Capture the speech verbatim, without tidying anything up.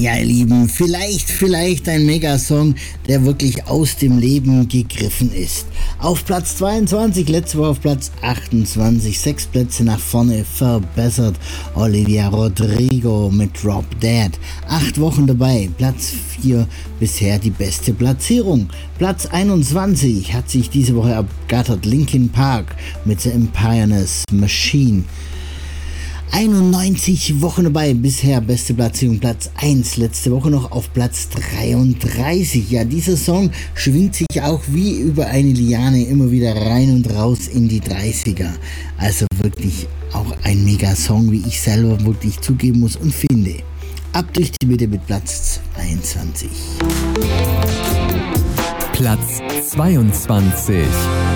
Ja, ihr Lieben, vielleicht, vielleicht ein Megasong, der wirklich aus dem Leben gegriffen ist. Auf Platz zweiundzwanzig, letzte Woche auf Platz achtundzwanzig, sechs Plätze nach vorne verbessert. Olivia Rodrigo mit Drop Dead. Acht Wochen dabei, Platz vier, bisher die beste Platzierung. Platz einundzwanzig hat sich diese Woche ergattert Linkin Park mit The Empire's Machine. einundneunzig Wochen dabei, bisher beste Platzierung Platz eins, letzte Woche noch auf Platz dreiunddreißig. Ja, dieser Song schwingt sich auch wie über eine Liane immer wieder rein und raus in die dreißiger. Also wirklich auch ein Mega-Song, wie ich selber wirklich zugeben muss und finde. Ab durch die Mitte mit Platz zweiundzwanzig. Platz zweiundzwanzig.